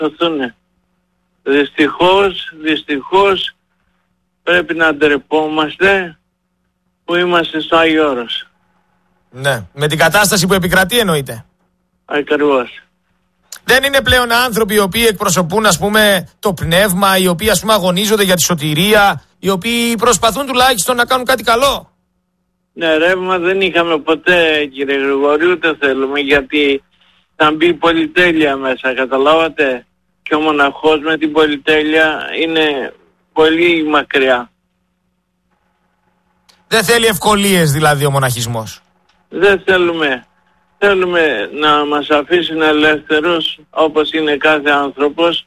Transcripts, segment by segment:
σωθούν. Δυστυχώς πρέπει να ντρεπόμαστε που είμαστε στο Άγιο Όρος. Ναι, με την κατάσταση που επικρατεί εννοείται. Ακριβώς. Δεν είναι πλέον άνθρωποι οι οποίοι εκπροσωπούν, ας πούμε, το πνεύμα, οι οποίοι, ας πούμε, αγωνίζονται για τη σωτηρία, οι οποίοι προσπαθούν τουλάχιστον να κάνουν κάτι καλό. Ναι, ρεύμα δεν είχαμε ποτέ, κύριε Γρηγόρη, ούτε θέλουμε, γιατί θα μπει πολυτέλεια μέσα, καταλάβατε. Και ο μοναχός με την πολυτέλεια είναι πολύ μακριά. Δεν θέλει ευκολίες δηλαδή ο μοναχισμός. Δεν θέλουμε. Θέλουμε να μας αφήσουν ελεύθερους, όπως είναι κάθε άνθρωπος,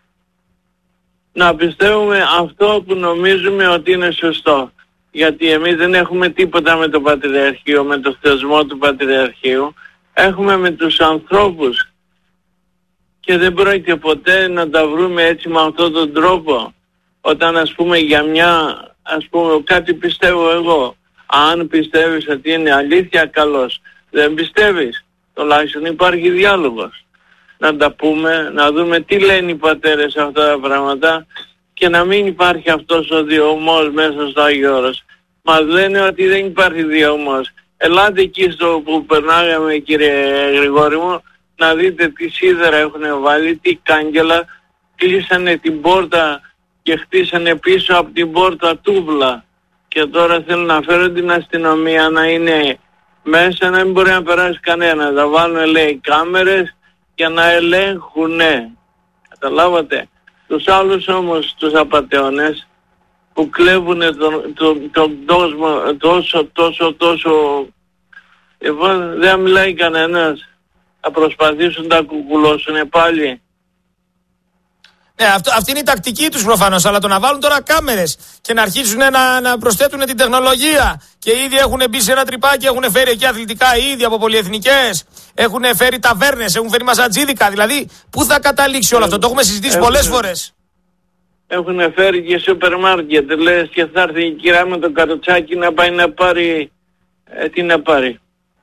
να πιστεύουμε αυτό που νομίζουμε ότι είναι σωστό. Γιατί εμείς δεν έχουμε τίποτα με το Πατριαρχείο, με το θεσμό του Πατριαρχείου. Έχουμε με τους ανθρώπους. Και δεν πρόκειται ποτέ να τα βρούμε έτσι με αυτόν τον τρόπο. Όταν ας πούμε για κάτι πιστεύω εγώ. Αν πιστεύεις ότι είναι αλήθεια, καλώς. Δεν πιστεύεις, τουλάχιστον υπάρχει διάλογος. Να τα πούμε, να δούμε τι λένε οι πατέρες αυτά τα πράγματα και να μην υπάρχει αυτός ο διωγμός μέσα στο Άγιο Όρος. Μας λένε ότι δεν υπάρχει διωγμός. Ελάτε εκεί στο που περνάγαμε, κύριε Γρηγόρη μου, να δείτε τι σίδερα έχουν βάλει, τι κάγκελα, κλείσανε την πόρτα και χτίσανε πίσω από την πόρτα τούβλα. Και τώρα θέλουν να φέρουν την αστυνομία να είναι μέσα, να μην μπορεί να περάσει κανένα. Θα βάλουν, λέει, κάμερες για να ελέγχουνε. Καταλάβατε. Τους άλλους όμως, τους απατεώνες, που κλέβουν τον κόσμο τόσο. Λοιπόν, δεν μιλάει κανένας. Θα προσπαθήσουν να κουκουλώσουν πάλι. Ναι, αυτή είναι η τακτική τους προφανώς, αλλά το να βάλουν τώρα κάμερες και να αρχίσουν να προσθέτουν την τεχνολογία και ήδη έχουν μπει σε ένα τρυπάκι, έχουν φέρει εκεί αθλητικά ήδη από πολυεθνικές, έχουν φέρει ταβέρνες, έχουν φέρει μασατζίδικα, δηλαδή πού θα καταλήξει όλο αυτό, το έχουμε συζητήσει πολλές φορές. Έχουν φέρει και σούπερ μάρκετ, λες, και θα έρθει η κυρία με το καροτσάκι να πάει να πάρει, τι να πάρει.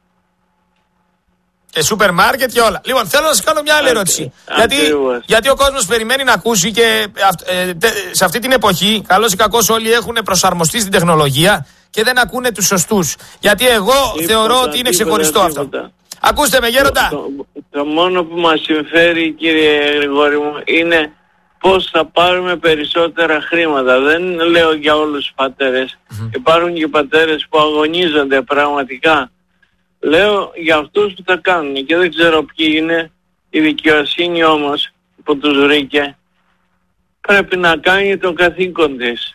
Και σούπερ μάρκετ και όλα. Λοιπόν, θέλω να σας κάνω μια άλλη ερώτηση. Γιατί ο κόσμος περιμένει να ακούσει και σε αυτή την εποχή, καλώς ή κακώς, όλοι έχουν προσαρμοστεί στην τεχνολογία και δεν ακούνε τους σωστούς. Γιατί εγώ θεωρώ ότι είναι ξεχωριστό αυτό. Ακούστε με, γέροντα. Το μόνο που μας συμφέρει, κύριε Γρηγόρη μου, είναι πώς θα πάρουμε περισσότερα χρήματα. Δεν λέω για όλους τους πατέρες. Υπάρχουν και πατέρες που αγωνίζονται πραγματικά. Λέω για αυτούς που τα κάνουν και δεν ξέρω ποιοι είναι. Η δικαιοσύνη όμως που τους βρήκε πρέπει να κάνει το καθήκον της.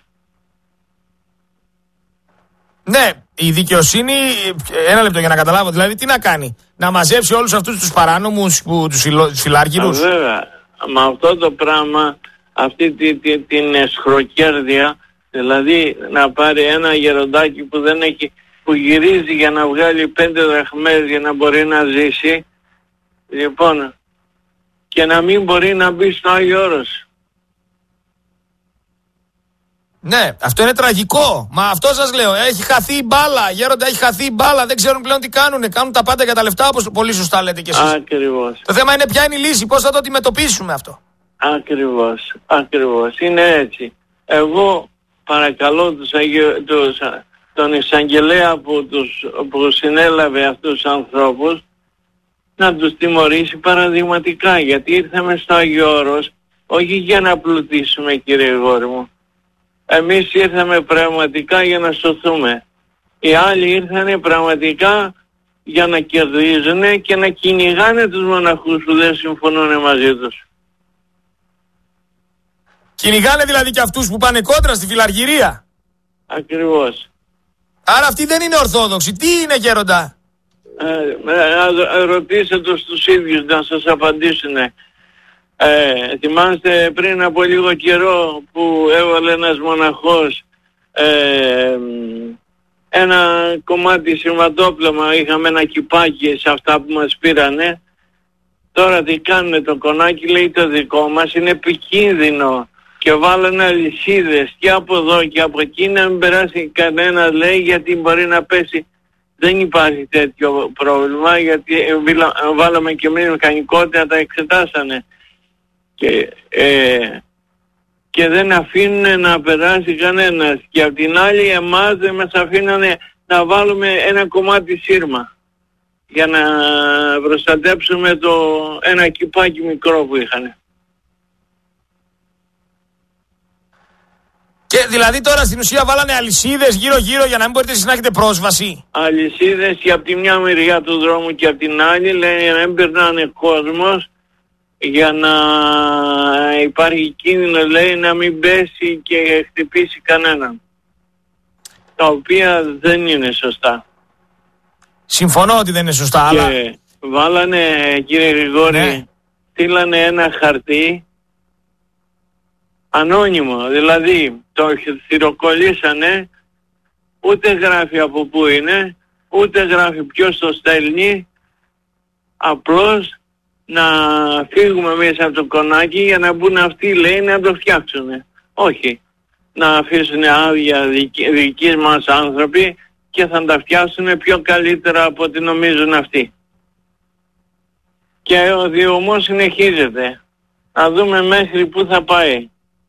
Ναι, η δικαιοσύνη, ένα λεπτό για να καταλάβω, δηλαδή τι να κάνει, να μαζέψει όλους αυτούς τους παράνομους, τους φιλάργυρους. Βέβαια, με αυτό το πράγμα, αυτή την εσχροκέρδεια, δηλαδή να πάρει ένα γεροντάκι που δεν έχει, που γυρίζει για να βγάλει 5 δραχμές για να μπορεί να ζήσει, λοιπόν, και να μην μπορεί να μπει στο Άγιο Όρος. Ναι, αυτό είναι τραγικό. Μα αυτό σας λέω. Έχει χαθεί η μπάλα. Γέροντα, έχει χαθεί η μπάλα. Δεν ξέρουν πλέον τι κάνουνε. Κάνουν τα πάντα για τα λεφτά, όπως πολύ σωστά λέτε κι εσείς. Ακριβώς. Το θέμα είναι ποια είναι η λύση. Πώς θα το αντιμετωπίσουμε αυτό. Ακριβώς. Είναι έτσι. Εγώ παρακαλώ τον εισαγγελέα που συνέλαβε αυτούς τους ανθρώπους να τους τιμωρήσει παραδειγματικά. Γιατί ήρθαμε στο Άγιο Όρος όχι για να πλουτίσουμε, κύριε Γόρη μου. Εμείς ήρθαμε πραγματικά για να σωθούμε. Οι άλλοι ήρθανε πραγματικά για να κερδίζουν και να κυνηγάνε τους μοναχούς που δεν συμφωνούν μαζί τους. Κυνηγάνε δηλαδή και αυτούς που πάνε κόντρα στη φιλαργυρία. Ακριβώς. Άρα αυτοί δεν είναι ορθόδοξοι. Τι είναι, γέροντα? Ρωτήστε τους ίδιους να σας απαντήσουν. Θυμάστε πριν από λίγο καιρό που έβαλε ένας μοναχός ένα κομμάτι σηματόπλωμα, είχαμε ένα κυπάκι σε αυτά που μας πήρανε. Τώρα τι κάνουν, το κονάκι, λέει, το δικό μας είναι επικίνδυνο και βάλανε αλυσίδες και από εδώ και από εκεί να μην περάσει κανένα, λέει, γιατί μπορεί να πέσει. Δεν υπάρχει τέτοιο πρόβλημα, γιατί βάλαμε και εμείς μηχανικότητα, τα εξετάσανε. Και δεν αφήνουν να περάσει κανένας. Και απ' την άλλη εμάς δεν μας αφήνανε να βάλουμε ένα κομμάτι σύρμα για να προστατέψουμε ένα κυπάκι μικρό που είχαν. Και δηλαδή τώρα στην ουσία βάλανε αλυσίδες γύρω-γύρω για να μην μπορείτε εσείς να έχετε πρόσβαση. Αλυσίδες και από τη μια μεριά του δρόμου και από την άλλη, λέει, να μην περνάνε κόσμος για να υπάρχει κίνδυνο, λέει, να μην πέσει και χτυπήσει κανέναν. Τα οποία δεν είναι σωστά. Συμφωνώ ότι δεν είναι σωστά, και αλλά... βάλανε, κύριε Γρηγόρη, στείλανε ένα χαρτί ανώνυμο, δηλαδή το θυροκολλήσανε, ούτε γράφει από πού είναι, ούτε γράφει ποιος το στέλνει, απλώς να φύγουμε μέσα από το κονάκι για να μπουν αυτοί, λέει, να το φτιάξουν. Όχι, να αφήσουν άδεια δικοί μας άνθρωποι και θα τα φτιάξουν πιο καλύτερα από ό,τι νομίζουν αυτοί. Και ο διωγμός συνεχίζεται. Να δούμε μέχρι πού θα πάει.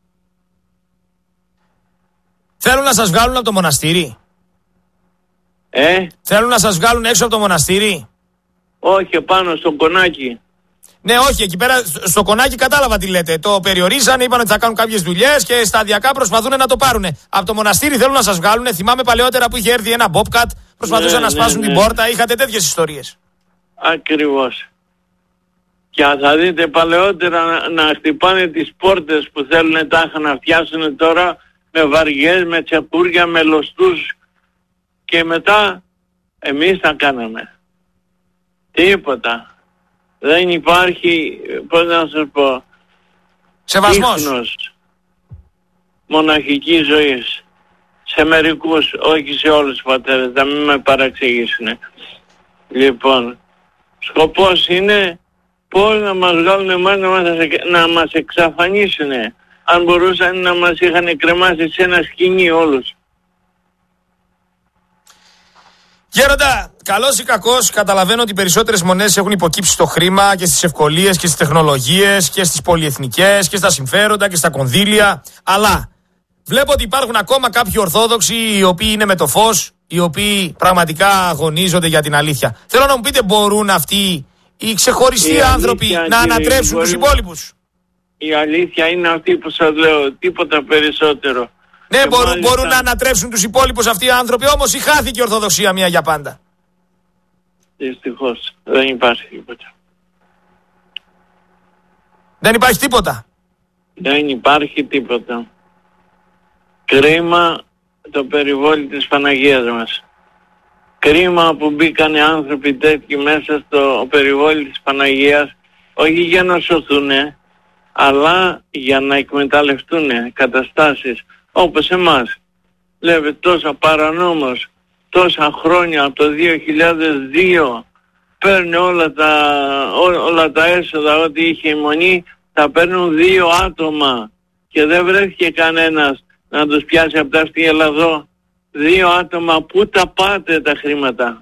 Θέλουν να σας βγάλουν από το μοναστήρι. Θέλουν να σας βγάλουν έξω από το μοναστήρι. Όχι, πάνω στο κονάκι. Ναι, όχι, εκεί πέρα στο κονάκι κατάλαβα τι λέτε. Το περιορίσανε, είπαν ότι θα κάνουν κάποιες δουλειές και σταδιακά προσπαθούν να το πάρουν. Από το μοναστήρι θέλουν να σας βγάλουν. Θυμάμαι παλαιότερα που είχε έρθει ένα Bobcat, προσπαθούσαν να σπάσουν την πόρτα. Είχατε τέτοιες ιστορίες. Ακριβώς. Και θα δείτε παλαιότερα να χτυπάνε τις πόρτες που θέλουν τάχα να φτιάσουν τώρα με βαριές, με τσεκούρια, με λωστούς. Και μετά εμείς τα κάναμε. Τίποτα. Δεν υπάρχει, πώς να σας πω, σεβασμός. ίχνος μοναχικής ζωής. Σε μερικούς, όχι σε όλους τους πατέρες, να μην με παραξηγήσουν. Λοιπόν, σκοπός είναι πώς να μας βγάλουν εμάς να μας εξαφανίσουν. Αν μπορούσαν να μας είχαν κρεμάσει σε ένα σκηνή όλους. Γέροντα, καλός ή κακός, καταλαβαίνω ότι οι περισσότερες μονές έχουν υποκύψει στο χρήμα και στις ευκολίες και στις τεχνολογίες και στις πολυεθνικές και στα συμφέροντα και στα κονδύλια. Αλλά βλέπω ότι υπάρχουν ακόμα κάποιοι Ορθόδοξοι οι οποίοι είναι με το φως, οι οποίοι πραγματικά αγωνίζονται για την αλήθεια. Θέλω να μου πείτε, μπορούν αυτοί οι ξεχωριστοί άνθρωποι να ανατρέψουν τους υπόλοιπους? Η αλήθεια είναι αυτή που σας λέω, τίποτα περισσότερο. Ναι, μπορούν να ανατρέψουν τους υπόλοιπους αυτοί οι άνθρωποι, όμως ή χάθηκε η Ορθοδοξία μία για πάντα? Δυστυχώς δεν υπάρχει τίποτα. Δεν υπάρχει τίποτα. Δεν υπάρχει τίποτα. Κρίμα το περιβόλι της Παναγίας μας. Κρίμα που μπήκανε άνθρωποι τέτοιοι μέσα στο περιβόλι της Παναγίας, όχι για να σωθούν, αλλά για να εκμεταλλευτούν καταστάσεις όπως εμάς. Λέτε τόσα παρανόμως, τόσα χρόνια από το 2002 παίρνει όλα τα έσοδα, ό,τι είχε η Μονή, τα παίρνουν 2 άτομα και δεν βρέθηκε κανένας να τους πιάσει από τα αυτιέλα εδώ. 2 άτομα, πού τα πάτε τα χρήματα?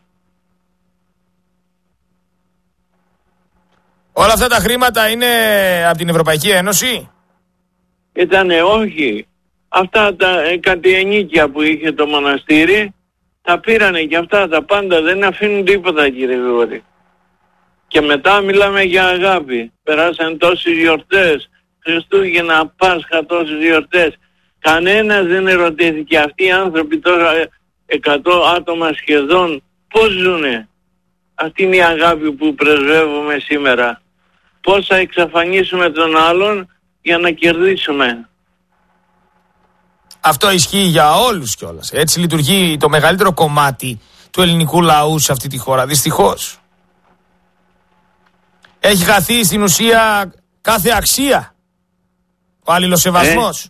Όλα αυτά τα χρήματα είναι από την Ευρωπαϊκή Ένωση? Ήτανε, όχι. Αυτά τα κατιενίκια που είχε το μοναστήρι, τα πήρανε και αυτά τα πάντα, δεν αφήνουν τίποτα, κύριε Γρηγόρη. Και μετά μιλάμε για αγάπη. Περάσαν τόσες γιορτές, Χριστούγεννα, Πάσχα, τόσες γιορτές. Κανένας δεν ερωτήθηκε αυτοί οι άνθρωποι τώρα, 100 άτομα σχεδόν, πώς ζουνε? Αυτή είναι η αγάπη που πρεσβεύουμε σήμερα. Πώς θα εξαφανίσουμε τον άλλον για να κερδίσουμε. Αυτό ισχύει για όλους κιόλας. Έτσι λειτουργεί το μεγαλύτερο κομμάτι του ελληνικού λαού σε αυτή τη χώρα. Δυστυχώς. Έχει χαθεί στην ουσία κάθε αξία. Ο αλληλοσεβασμός.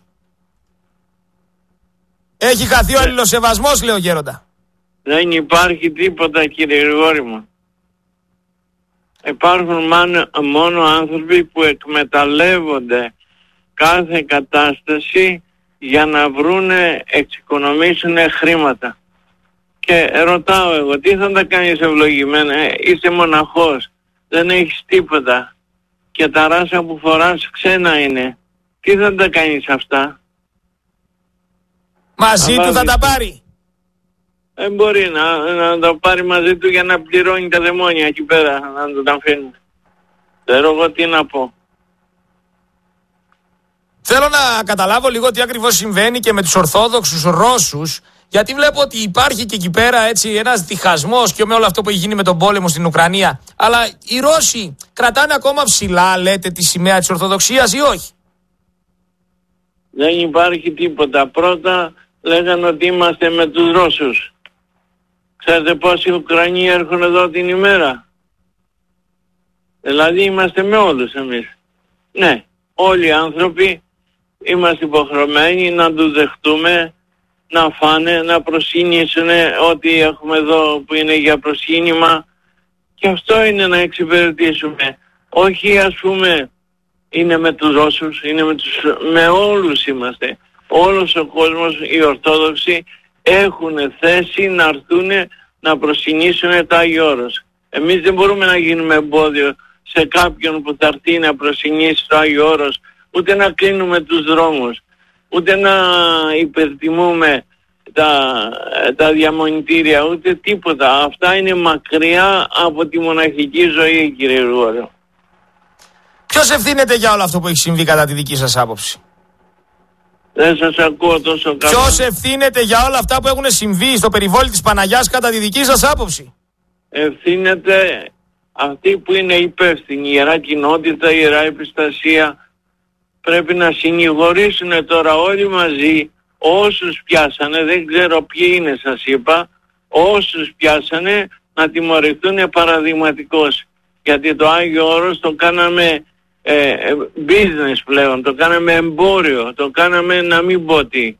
Έχει χαθεί ο αλληλοσεβασμός, λέω, γέροντα. Δεν υπάρχει τίποτα, κύριε Γρηγόρη μου. Υπάρχουν μόνο άνθρωποι που εκμεταλλεύονται κάθε κατάσταση για να εξοικονομήσουν χρήματα. Και ρωτάω εγώ, τι θα τα κάνεις ευλογημένα? Είσαι μοναχός, δεν έχεις τίποτα. και τα ράσα που φοράς ξένα είναι. Τι θα τα κάνεις αυτά? Μαζί του θα τα πάρει. Μπορεί να τα πάρει μαζί του για να πληρώνει τα δαιμόνια εκεί πέρα, να τα αφήνει. Δεν εγώ τι να πω. Θέλω να καταλάβω λίγο τι ακριβώς συμβαίνει και με τους Ορθόδοξους Ρώσους, γιατί βλέπω ότι υπάρχει και εκεί πέρα έτσι ένας διχασμός και με όλο αυτό που έχει γίνει με τον πόλεμο στην Ουκρανία. Αλλά οι Ρώσοι κρατάνε ακόμα ψηλά, λέτε, τη σημαία της Ορθοδοξίας ή όχι? Δεν υπάρχει τίποτα. Πρώτα λέγανε ότι είμαστε με τους Ρώσους. Ξέρετε πόσοι Ουκρανοί έρχονται εδώ την ημέρα? Δηλαδή είμαστε με όλους εμείς. Ναι, όλοι οι άνθρωποι είμαστε υποχρεωμένοι να τους δεχτούμε, να φάνε, να προσκυνήσουν ό,τι έχουμε εδώ που είναι για προσκύνημα, και αυτό είναι να εξυπηρετήσουμε. Όχι ας πούμε είναι με τους Ρώσους, είναι με όλους είμαστε. Όλος ο κόσμος, οι Ορθόδοξοι έχουν θέση να έρθουν να προσκυνήσουν το Άγιο Όρος. Εμείς δεν μπορούμε να γίνουμε εμπόδιο σε κάποιον που θα έρθει να προσκυνήσει το Άγιο Όρος, ούτε να κλείνουμε τους δρόμους, ούτε να υπερτιμούμε τα διαμονητήρια, ούτε τίποτα. Αυτά είναι μακριά από τη μοναχική ζωή, κύριε Γρηγόριο. Ποιος ευθύνεται για όλο αυτό που έχει συμβεί κατά τη δική σας άποψη? Δεν σας ακούω τόσο καλά. Ποιος ευθύνεται για όλα αυτά που έχουν συμβεί στο περιβόλι της Παναγιάς κατά τη δική σας άποψη? Ευθύνεται αυτοί που είναι υπεύθυνοι, η Ιερά Κοινότητα, η Ιερά Επιστασία. Πρέπει να συνηγορήσουν τώρα όλοι μαζί όσους πιάσανε, δεν ξέρω ποιοι είναι σας είπα, όσους πιάσανε να τιμωρηθούν παραδειγματικώς. Γιατί το Άγιο Όρος το κάναμε business πλέον, το κάναμε εμπόριο, το κάναμε να μην πω τι.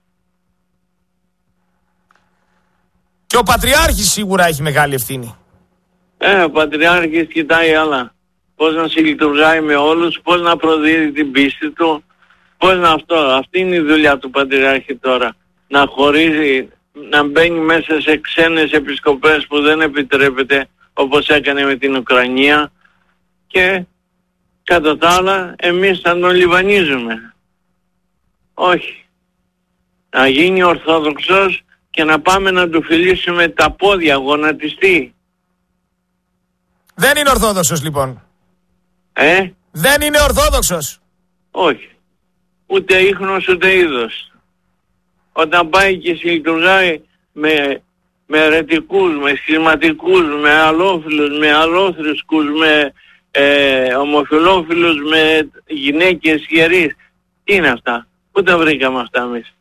Και ο Πατριάρχης σίγουρα έχει μεγάλη ευθύνη. Ο Πατριάρχης κοιτάει άλλα. Πώς να συλλειτουργάει με όλους, πώς να προδίδει την πίστη του, πώς να αυτό. Αυτή είναι η δουλειά του Πατριάρχη τώρα. Να χωρίζει, να μπαίνει μέσα σε ξένες επισκοπές που δεν επιτρέπεται, όπως έκανε με την Ουκρανία, και κατά τα άλλα εμείς θα τον λιβανίζουμε. Όχι. Να γίνει Ορθόδοξος και να πάμε να του φιλήσουμε τα πόδια, γονατιστή. Δεν είναι Ορθόδοξος λοιπόν. Δεν είναι Ορθόδοξος. Όχι. Ούτε ίχνος ούτε είδος. Όταν πάει και συλλειτουργάει με αιρετικούς, με σχηματικούς, με αλόφιλους, με αλόθρησκους, με ομοφυλόφιλους, με γυναίκες γερείς. Τι είναι αυτά? Πού τα βρήκαμε αυτά εμείς?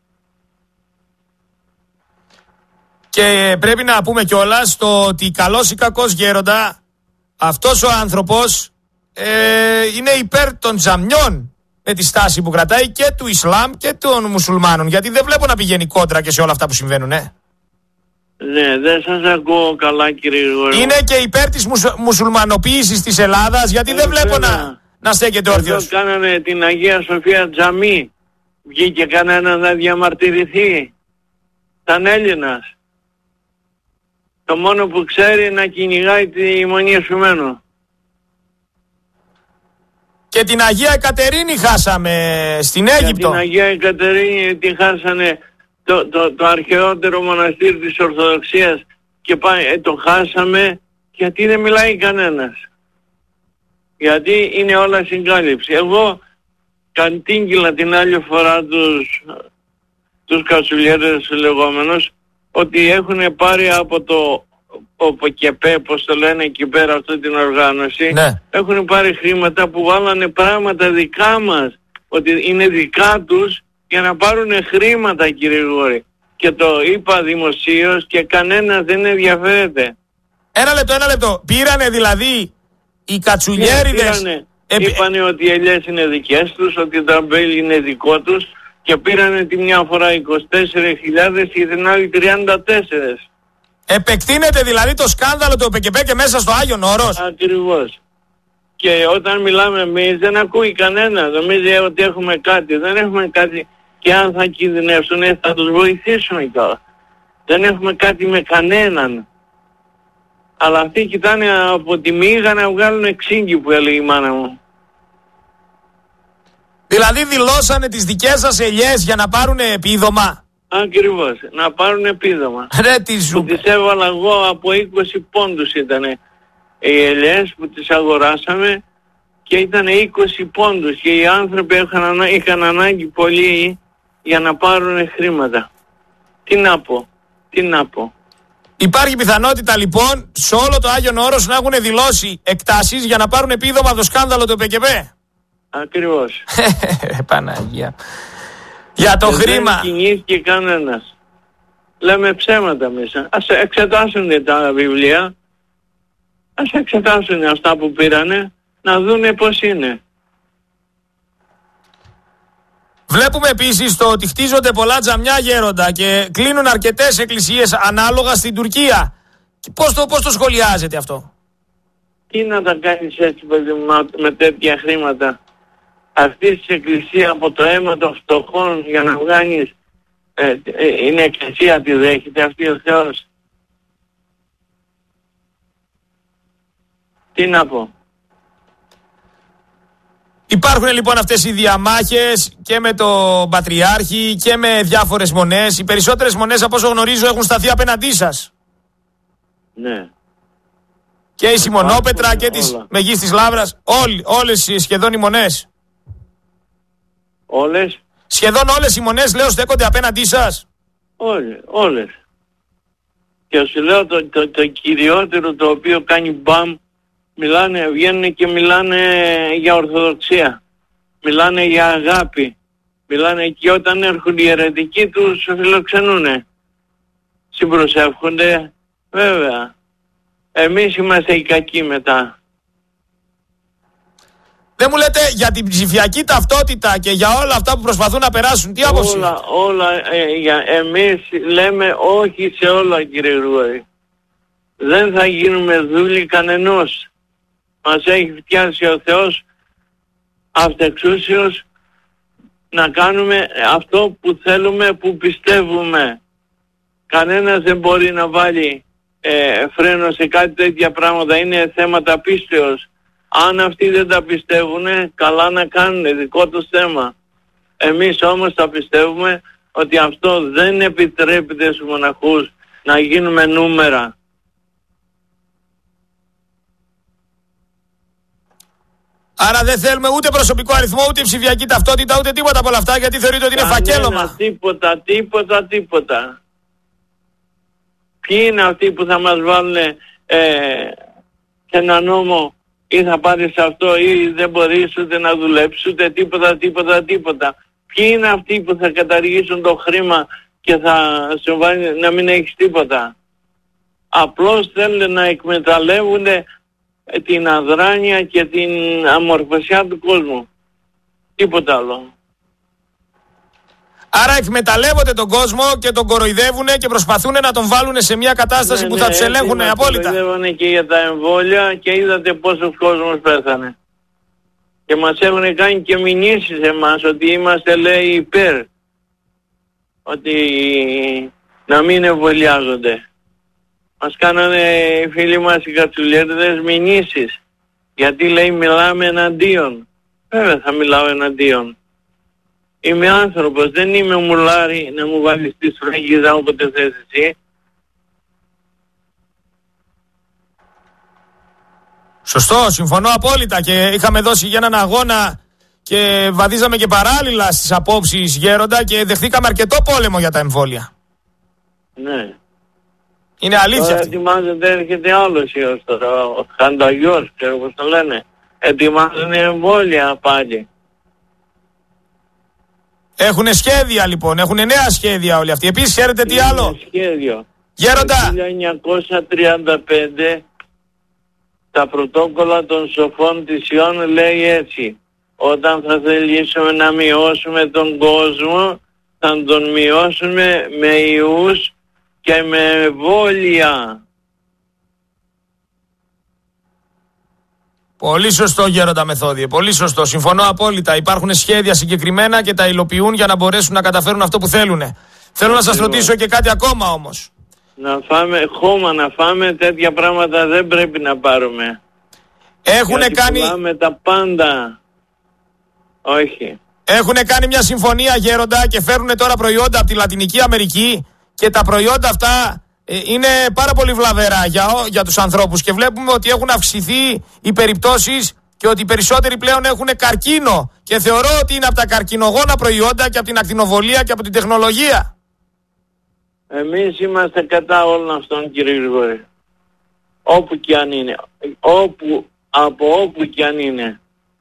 Και πρέπει να πούμε κιόλας το ότι καλός ή κακός γέροντα, αυτός ο άνθρωπος είναι υπέρ των τζαμιών με τη στάση που κρατάει και του Ισλάμ και των μουσουλμάνων. Γιατί δεν βλέπω να πηγαίνει κόντρα και σε όλα αυτά που συμβαίνουν, Ναι, δεν σας ακούω καλά, κύριε Γρηγόρη. Είναι και υπέρ της μουσουλμανοποίησης της Ελλάδας, γιατί δεν βλέπω να στέκεται όρθιος. Εδώ κάνανε την Αγία Σοφία τζαμί. Βγήκε κανένα να διαμαρτυρηθεί? Σαν Έλληνας. Το μόνο που ξέρει να κυνηγάει τη Μονή Εσουμένου. Και την Αγία Εκατερίνη χάσαμε στην Αίγυπτο. Την Αγία Εκατερίνη τη χάσανε, το αρχαιότερο μοναστήρι της Ορθοδοξίας, και το χάσαμε γιατί δεν μιλάει κανένας. Γιατί είναι όλα συγκάλυψη. Εγώ κατήγγειλα την άλλη φορά τους κατσουλιέρες λεγόμενους ότι έχουν πάρει από το ΟΚΕΠΕ, πώς το λένε εκεί πέρα, αυτή την οργάνωση, ναι. Έχουν πάρει χρήματα που βάλανε πράγματα δικά μας, ότι είναι δικά τους, για να πάρουν χρήματα, κύριε Γρηγόρη. Και το είπα δημοσίως και κανένας δεν ενδιαφέρεται. Ένα λεπτό. Πήρανε δηλαδή οι κατσουλιέριδες. Είπανε ότι οι ελιές είναι δικές τους, ότι το αμπέλι είναι δικό τους, και πήρανε τη μια φορά 24.000 και την άλλη 34. Επεκτείνεται δηλαδή το σκάνδαλο του ΟΠΕΚΕΠΕ και μέσα στο Άγιον Όρος. Ακριβώς. Και όταν μιλάμε εμείς δεν ακούει κανένα. Νομίζει ότι έχουμε κάτι. Δεν έχουμε κάτι, και αν θα κινδυνεύσουν θα τους βοηθήσουμε τώρα. Δεν έχουμε κάτι με κανέναν. Αλλά αυτοί κοιτάνε από τη μύγα να βγάλουν εξήγη, που έλεγε η μάνα μου. Δηλαδή δηλώσανε τις δικές σας ελιές για να πάρουν επίδομα. Ακριβώς, να πάρουν επίδομα. Ρε τι που τις έβαλα εγώ από 20 πόντους ήταν οι ελιές που τις αγοράσαμε και ήταν 20 πόντους και οι άνθρωποι είχαν ανάγκη πολύ για να πάρουν χρήματα. Τι να πω. Υπάρχει πιθανότητα λοιπόν σε όλο το Άγιον Όρος να έχουν δηλώσει εκτάσεις για να πάρουν επίδομα από το σκάνδαλο του ΕΠΚ. Ακριβώς. Παναγία. Για το χρήμα. Δεν κινήθηκε κανένας. Λέμε ψέματα μέσα. Ας εξετάσουν τα βιβλία. Ας εξετάσουν αυτά που πήρανε. Να δούνε πώς είναι. Βλέπουμε επίσης το ότι χτίζονται πολλά τζαμιά, Γέροντα, και κλείνουν αρκετές εκκλησίες ανάλογα στην Τουρκία. Πώς το σχολιάζετε αυτό? Τι να τα κάνεις έτσι με τέτοια χρήματα? Αυτή τη εκκλησία από το αίμα των φτωχών για να βγάλεις είναι εκκλησία, τη δέχεται αυτή ο Θεός? Τι να πω. Υπάρχουν λοιπόν αυτές οι διαμάχες και με τον Πατριάρχη και με διάφορες μονές. Οι περισσότερες μονές από όσο γνωρίζω έχουν σταθεί απέναντί σας. Ναι. Και η Σιμονόπετρα και της Μεγής της Λαύρας. Όλες σχεδόν οι μονές. Όλες. Σχεδόν όλες οι μονές, λέω, στέκονται απέναντί σας. Όλες. Και σου λέω το κυριότερο το οποίο κάνει μπαμ, βγαίνουν και μιλάνε για Ορθοδοξία. Μιλάνε για αγάπη. Μιλάνε και όταν έρχονται οι αιρετικοί τους φιλοξενούνε. Συμπροσεύχονται, βέβαια. Εμείς είμαστε οι κακοί μετά. Δεν μου λέτε για την ψηφιακή ταυτότητα και για όλα αυτά που προσπαθούν να περάσουν? Τι άποψη? Όλα εμείς λέμε όχι σε όλα, κύριε Ρούαρη. Δεν θα γίνουμε δούλοι κανενός. Μας έχει φτιάξει ο Θεός αυτεξούσιος να κάνουμε αυτό που θέλουμε, που πιστεύουμε. Κανένας δεν μπορεί να βάλει φρένο σε κάτι τέτοια πράγματα. Είναι θέματα πίστεως. Αν αυτοί δεν τα πιστεύουν, καλά να κάνουν, δικό τους θέμα. Εμείς όμως τα πιστεύουμε ότι αυτό δεν επιτρέπεται στους μοναχούς να γίνουμε νούμερα. Άρα δεν θέλουμε ούτε προσωπικό αριθμό, ούτε ψηφιακή ταυτότητα, ούτε τίποτα από όλα αυτά, γιατί θεωρείτε ότι είναι φακέλωμα. Τίποτα. Ποιοι είναι αυτοί που θα μας βάλουν σε ένα νόμο ή θα πάρεις αυτό ή δεν μπορείς ούτε να δουλέψεις ούτε τίποτα. Ποιοι είναι αυτοί που θα καταργήσουν το χρήμα και θα σου βάλουν να μην έχεις τίποτα? Απλώς θέλουν να εκμεταλλεύουν την αδράνεια και την αμορφωσιά του κόσμου. Τίποτα άλλο. Άρα εκμεταλλεύονται τον κόσμο και τον κοροϊδεύουν και προσπαθούν να τον βάλουν σε μια κατάσταση που θα τους ελέγχουν απόλυτα. Κοροϊδεύουν και για τα εμβόλια και είδατε πόσος κόσμος πέθανε. Και μας έχουν κάνει και μηνύσεις εμάς ότι είμαστε, λέει, υπέρ. Ότι να μην εμβολιάζονται. Μας κάνανε οι φίλοι μας οι κατσουλιέρδες μηνύσεις. Γιατί, λέει, μιλάμε εναντίον. Βέβαια θα μιλάω εναντίον. Είμαι άνθρωπος, δεν είμαι μουλάρι να μου βάλεις τη σφραγίδα όποτε θες εσύ. Σωστό, συμφωνώ απόλυτα και είχαμε δώσει για έναν αγώνα και βαδίζαμε και παράλληλα στις απόψεις, Γέροντα, και δεχθήκαμε αρκετό πόλεμο για τα εμβόλια. Ναι. Είναι αλήθεια. Τώρα ετοιμάζεται, έρχεται άλλος ιός τώρα, ο Χανταγιός, ξέρω πώς το λένε. Ετοιμάζουν εμβόλια πάλι. Έχουνε σχέδια λοιπόν, έχουνε νέα σχέδια όλοι αυτοί. Επίσης ξέρετε τι άλλο? Σχέδιο. Γέροντα. Το 1935 τα πρωτόκολλα των σοφών της Ιών λέει έτσι: όταν θα θελήσουμε να μειώσουμε τον κόσμο, θα τον μειώσουμε με ιούς και με εμβόλια. Πολύ σωστό, Γέροντα Μεθόδιε, πολύ σωστό. Συμφωνώ απόλυτα. Υπάρχουν σχέδια συγκεκριμένα και τα υλοποιούν για να μπορέσουν να καταφέρουν αυτό που θέλουν. Θέλω να σας ρωτήσω και κάτι ακόμα όμως. Να φάμε χώμα, να φάμε τέτοια πράγματα δεν πρέπει να πάρουμε. Έχουνε κάνει... Πουλάμε τα πάντα. Όχι. Έχουν κάνει μια συμφωνία, Γέροντα, και φέρνουν τώρα προϊόντα από τη Λατινική Αμερική και τα προϊόντα αυτά είναι πάρα πολύ βλαβερά για τους ανθρώπους και βλέπουμε ότι έχουν αυξηθεί οι περιπτώσεις και ότι οι περισσότεροι πλέον έχουν καρκίνο και θεωρώ ότι είναι από τα καρκινογόνα προϊόντα και από την ακτινοβολία και από την τεχνολογία. Εμείς είμαστε κατά όλων αυτών, κύριε Γρηγόρη. Όπου και αν είναι. Από όπου και αν είναι.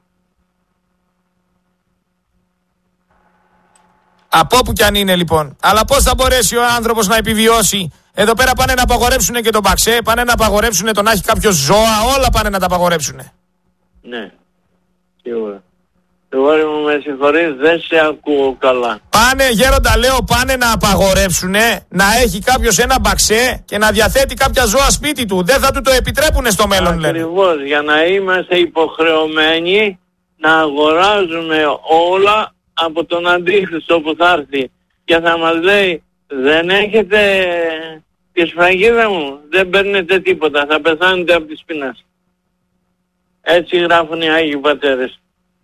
Από όπου και αν είναι, λοιπόν. Αλλά πώς θα μπορέσει ο άνθρωπος να επιβιώσει? Εδώ πέρα πάνε να απαγορεύσουν και τον παξέ, πάνε να απαγορεύσουν το να έχει κάποιο ζώα, όλα πάνε να τα απαγορεύσουν. Ναι, σίγουρα. Γρηγόρη μου, με συγχωρείς, δεν σε ακούω καλά. Πάνε, Γέροντα, λέω, πάνε να απαγορεύσουν να έχει κάποιος ένα μπαξέ και να διαθέτει κάποια ζώα σπίτι του. Δεν θα του το επιτρέπουν στο μέλλον, λένε. Ακριβώς, για να είμαστε υποχρεωμένοι να αγοράζουμε όλα από τον αντίχριστο που θα έρθει και θα μας λέει δεν έχετε τη σφραγίδα μου, δεν παίρνετε τίποτα, θα πεθάνετε από τις πείνας. Έτσι γράφουν οι Άγιοι Πατέρες.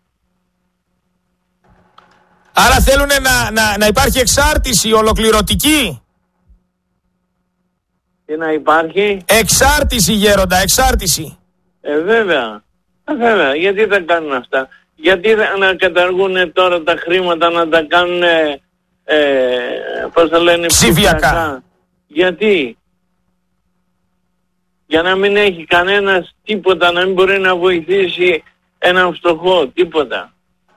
Άρα θέλουν να υπάρχει εξάρτηση ολοκληρωτική. Τι να υπάρχει? Εξάρτηση, Γέροντα, εξάρτηση. Βέβαια. Βέβαια. Γιατί δεν κάνουν αυτά? Γιατί να καταργούν τώρα τα χρήματα να τα κάνουν πώς θα λένε, ψηφιακά? Γιατί? Για να μην έχει κανένας τίποτα, να μην μπορεί να βοηθήσει έναν φτωχό, τίποτα.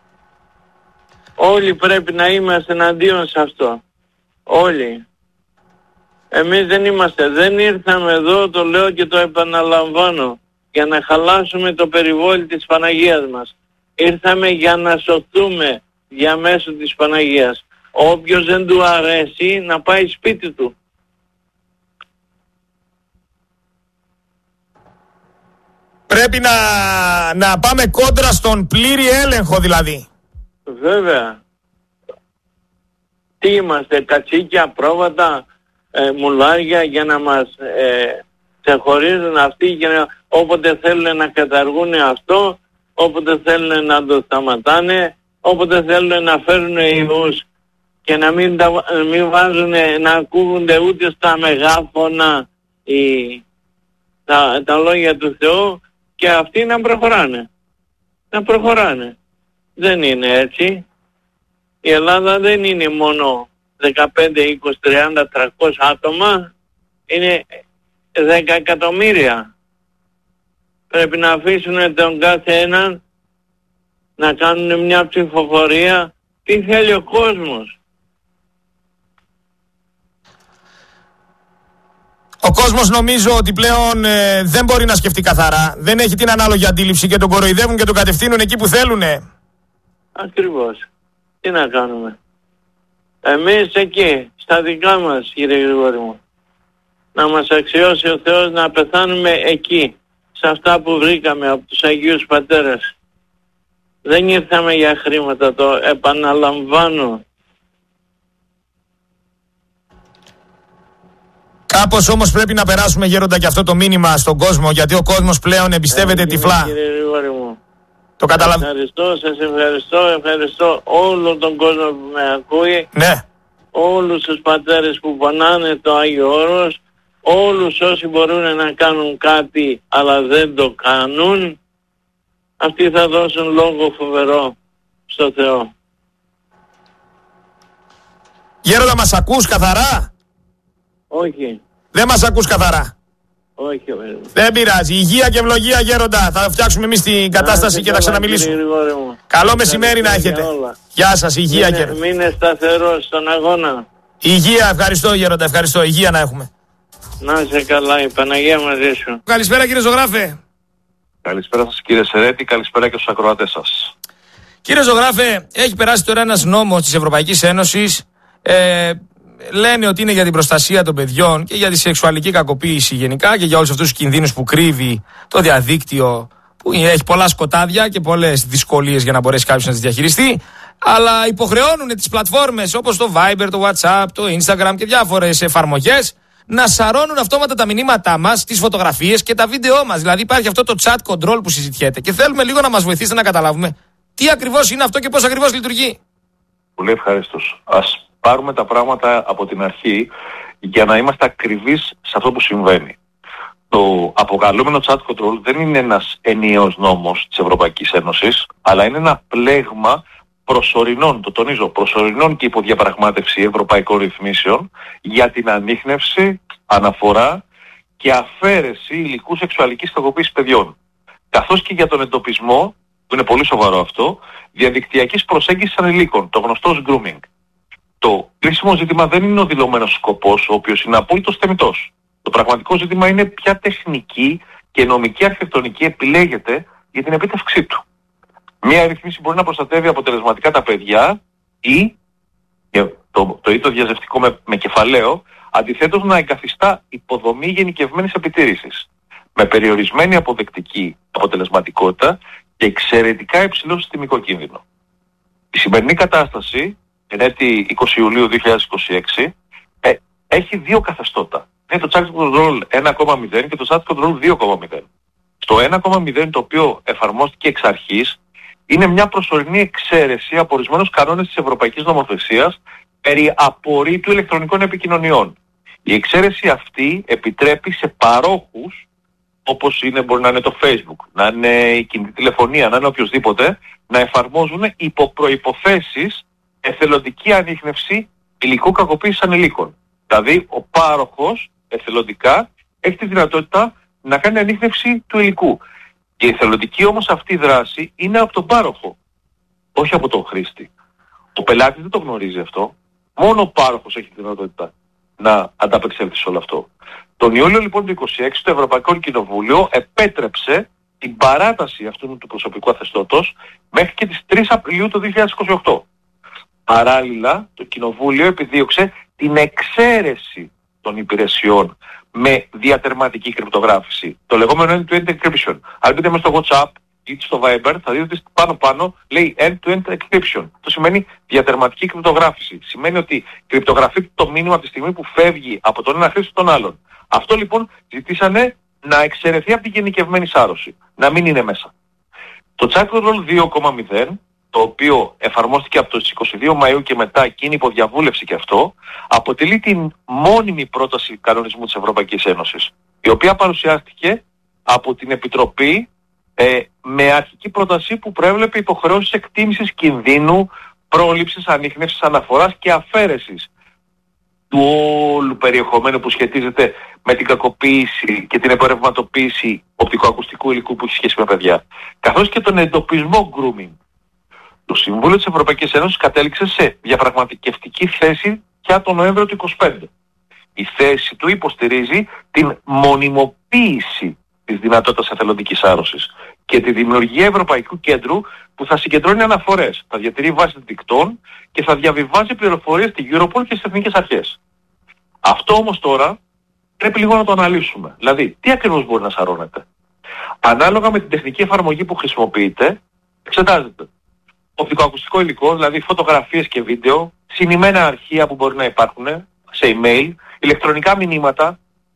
Όλοι πρέπει να είμαστε εναντίον σε αυτό. Όλοι. Εμείς δεν είμαστε. Δεν ήρθαμε εδώ, το λέω και το επαναλαμβάνω, για να χαλάσουμε το περιβόλι της Παναγίας μας. Ήρθαμε για να σωθούμε διαμέσου της Παναγίας. Όποιος δεν του αρέσει να πάει σπίτι του. Πρέπει να πάμε κόντρα στον πλήρη έλεγχο, δηλαδή. Βέβαια. Τι είμαστε, κατσίκια, πρόβατα, μουλάρια για να μας ξεχωρίζουν αυτοί και όποτε θέλουν να καταργούν αυτό, όποτε θέλουν να το σταματάνε, όποτε θέλουν να φέρουν ιούς και να μην βάζουν, να ακούγονται ούτε στα μεγάφωνα τα λόγια του Θεού και αυτοί να προχωράνε. Να προχωράνε. Δεν είναι έτσι. Η Ελλάδα δεν είναι μόνο 15, 20, 30, 300 άτομα. Είναι 10 εκατομμύρια. Πρέπει να αφήσουν τον κάθε έναν να κάνουν μια ψηφοφορία. Τι θέλει ο κόσμος. Ο κόσμος νομίζω ότι πλέον δεν μπορεί να σκεφτεί καθαρά. Δεν έχει την ανάλογη αντίληψη και τον κοροϊδεύουν και τον κατευθύνουν εκεί που θέλουνε. Ακριβώς. Τι να κάνουμε. Εμείς εκεί, στα δικά μας, κύριε Γρηγόρη μου. Να μας αξιώσει ο Θεός να πεθάνουμε εκεί. Σε αυτά που βρήκαμε από τους Αγίους Πατέρες. Δεν ήρθαμε για χρήματα, το επαναλαμβάνω. Κάπως όμως πρέπει να περάσουμε, Γέροντα, και αυτό το μήνυμα στον κόσμο, γιατί ο κόσμος πλέον εμπιστεύεται τυφλά. Κύριε Γρηγόρη μου. Το Ευχαριστώ, σας ευχαριστώ όλο τον κόσμο που με ακούει. Ναι. Όλους τους πατέρες που πονάνε το Άγιο Όρος. Όλους όσοι μπορούν να κάνουν κάτι αλλά δεν το κάνουν. Αυτοί θα δώσουν λόγο φοβερό στο Θεό. Γέροντα, μας ακούς καθαρά? Όχι. Δεν μας ακούς καθαρά? Όχι. Δεν πειράζει. Υγεία και ευλογία, Γέροντα. Θα φτιάξουμε εμείς την κατάσταση και θα ξαναμιλήσουμε. Καλό μεσημέρι να έχετε. Γεια σας, υγεία, Γέροντα. Μείνε σταθερός στον αγώνα. Υγεία, ευχαριστώ, Γέροντα, ευχαριστώ. Υγεία να έχουμε. Να είσαι καλά, η Παναγία μαζί σου. Καλησπέρα, κύριε Ζωγράφε. Καλησπέρα σας, κύριε Σερέτη, καλησπέρα και στους ακροατές σας. Κύριε Ζωγράφε, έχει περάσει τώρα ένας νόμος της Ευρωπαϊκής Ένωσης. Λένε ότι είναι για την προστασία των παιδιών και για τη σεξουαλική κακοποίηση γενικά και για όλους αυτούς τους κινδύνους που κρύβει το διαδίκτυο, που έχει πολλά σκοτάδια και πολλές δυσκολίες για να μπορέσει κάποιος να τις διαχειριστεί. Αλλά υποχρεώνουν τις πλατφόρμες όπως το Viber, το WhatsApp, το Instagram και διάφορες εφαρμογές να σαρώνουν αυτόματα τα μηνύματά μας, τις φωτογραφίες και τα βίντεό μας. Δηλαδή υπάρχει αυτό το chat control που συζητιέται. Και θέλουμε λίγο να μας βοηθήσετε να καταλάβουμε Τι ακριβώς είναι αυτό και πώς ακριβώς λειτουργεί? Πολύ ευχαριστώς. Ας πάρουμε τα πράγματα από την αρχή για να είμαστε ακριβείς σε αυτό που συμβαίνει. Το αποκαλούμενο chat control δεν είναι ένας ενιαίος νόμος της Ευρωπαϊκής Ένωσης, αλλά είναι ένα πλέγμα προσωρινών, το τονίζω, προσωρινών και υποδιαπραγμάτευση ευρωπαϊκών ρυθμίσεων για την ανίχνευση, αναφορά και αφαίρεση υλικού σεξουαλικής κακοποίησης παιδιών. Καθώς και για τον εντοπισμό, που είναι πολύ σοβαρό αυτό, διαδικτυακής προσέγγισης ανηλίκων, το γνωστό grooming. Το κρίσιμο ζήτημα δεν είναι ο δηλωμένος σκοπός, ο οποίος είναι απόλυτος θεμιτός. Το πραγματικό ζήτημα είναι ποια τεχνική και νομική αρχιτεκτονική επιλέγεται για την επίτευξή του. Μία ρυθμίση μπορεί να προστατεύει αποτελεσματικά τα παιδιά ή, το διαζευτικό με κεφαλαίο, αντιθέτως να εγκαθιστά υποδομή γενικευμένης επιτήρησης, με περιορισμένη αποδεκτική αποτελεσματικότητα και εξαιρετικά υψηλό συστημικό κίνδυνο. Η σημερινή κατάσταση, εν έτη 20 Ιουλίου 2026, έχει δύο καθεστώτα. Είναι το chat control 1.0 και το chat control 2.0. Το 1.0, το οποίο εφαρμόστηκε εξ αρχής, είναι μια προσωρινή εξαίρεση από ορισμένους κανόνες της Ευρωπαϊκής Νομοθεσίας περί απορρίτου ηλεκτρονικών επικοινωνιών. Η εξαίρεση αυτή επιτρέπει σε παρόχους, όπως μπορεί να είναι το Facebook, να είναι η κινητή τηλεφωνία, να είναι οποιοδήποτε, να εφαρμόζουν υπό προϋποθέσεις εθελοντική ανίχνευση υλικού κακοποίησης ανηλίκων. Δηλαδή ο πάροχος εθελοντικά έχει τη δυνατότητα να κάνει ανίχνευση του υλικού. Η εθελοντική όμως αυτή δράση είναι από τον πάροχο, όχι από τον χρήστη. Ο πελάτης δεν το γνωρίζει αυτό. Μόνο ο πάροχος έχει τη δυνατότητα να ανταπεξέλθει σε όλο αυτό. Τον Ιούλιο λοιπόν του 2026 το Ευρωπαϊκό Κοινοβούλιο επέτρεψε την παράταση αυτού του προσωπικού αθεστώτος μέχρι και τις 3 Απριλίου του 2028. Παράλληλα, το Κοινοβούλιο επιδίωξε την εξαίρεση των υπηρεσιών με διατερματική κρυπτογράφηση. Το λεγόμενο end-to-end encryption. Αν μπείτε μέσα στο WhatsApp ή στο Viber, θα δείτε ότι πάνω λέει end-to-end encryption. Αυτό σημαίνει διατερματική κρυπτογράφηση. Σημαίνει ότι κρυπτογραφεί το μήνυμα από τη στιγμή που φεύγει από τον ένα χρήστη στον άλλον. Αυτό λοιπόν ζητήσανε να εξαιρεθεί από την γενικευμένη σάρωση. Να μην είναι μέσα. Το chat control 2.0, το οποίο εφαρμόστηκε από τις 22 Μαΐου και μετά και είναι υποδιαβούλευση και αυτό, αποτελεί την μόνιμη πρόταση κανονισμού της Ευρωπαϊκής Ένωσης, η οποία παρουσιάστηκε από την Επιτροπή με αρχική πρόταση που προέβλεπε υποχρεώσεις εκτίμησης κινδύνου, πρόληψης, ανίχνευσης, αναφοράς και αφαίρεσης του όλου περιεχομένου που σχετίζεται με την κακοποίηση και την εμπορευματοποίηση οπτικοακουστικού υλικού που έχει σχέση με παιδιά, καθώς και τον εντοπισμό grooming. Το Συμβούλιο της Ευρωπαϊκής Ένωσης κατέληξε σε διαπραγματευτική θέση για τον Νοέμβριο του 2025. Η θέση του υποστηρίζει την μονιμοποίηση της δυνατότητας εθελοντικής σάρωσης και τη δημιουργία Ευρωπαϊκού Κέντρου που θα συγκεντρώνει αναφορές, θα διατηρεί βάσεις δικτών και θα διαβιβάζει πληροφορίες στη Europol και στις εθνικές αρχές. Αυτό όμως τώρα πρέπει λίγο να το αναλύσουμε. Δηλαδή, τι ακριβώς μπορεί να σαρώνεται. Ανάλογα με την τεχνική εφαρμογή που χρησιμοποιείται, εξετάζεται οπτικοακουστικό υλικό, δηλαδή φωτογραφίες και βίντεο, συνημμένα αρχεία που μπορεί να υπάρχουν σε email, ηλεκτρονικά μηνύματα,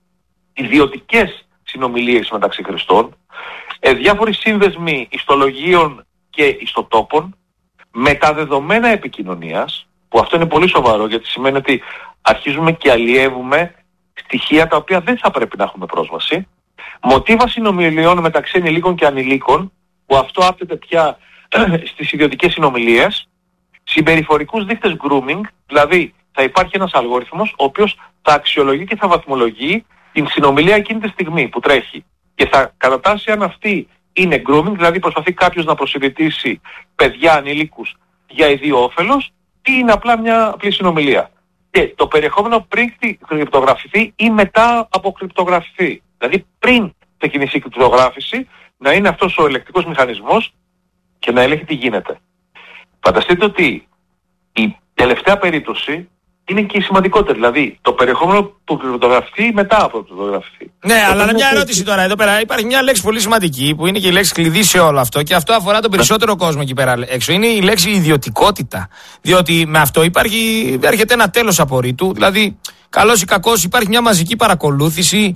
ιδιωτικές συνομιλίες μεταξύ χρηστών, διάφοροι σύνδεσμοι ιστολογίων και ιστοτόπων, μεταδεδομένα επικοινωνίας, που αυτό είναι πολύ σοβαρό γιατί σημαίνει ότι αρχίζουμε και αλλιεύουμε στοιχεία τα οποία δεν θα πρέπει να έχουμε πρόσβαση, μοτίβα συνομιλιών μεταξύ ενηλίκων και ανηλίκων, που αυτό άπτεται πια στις ιδιωτικές συνομιλίες, συμπεριφορικούς δείκτες grooming, δηλαδή θα υπάρχει ένας αλγόριθμος ο οποίος θα αξιολογεί και θα βαθμολογεί την συνομιλία εκείνη τη στιγμή που τρέχει και θα κατατάσσει αν αυτή είναι grooming, δηλαδή προσπαθεί κάποιος να προσυπηρετήσει παιδιά ανηλίκους για ιδίο όφελος ή είναι απλά μια απλή συνομιλία. Και το περιεχόμενο πριν κρυπτογραφηθεί ή μετά από κρυπτογραφηθεί. Δηλαδή πριν ξεκινήσει η κρυπτογράφηση να είναι αυτός ο ελεκτικός μηχανισμός και να ελέγχει τι γίνεται. Φανταστείτε ότι η τελευταία περίπτωση είναι και η σημαντικότερη. Δηλαδή το περιεχόμενο που κρυπτογραφηθεί μετά από κρυπτογραφηθεί. Ναι, αλλά μια ερώτηση τώρα. Εδώ πέρα υπάρχει μια λέξη πολύ σημαντική που είναι και η λέξη κλειδί σε όλο αυτό και αυτό αφορά τον περισσότερο κόσμο εκεί πέρα έξω. Είναι η λέξη ιδιωτικότητα. Διότι με αυτό έρχεται ένα τέλος απορρίτου. Δηλαδή, καλός ή κακός, υπάρχει μια μαζική παρακολούθηση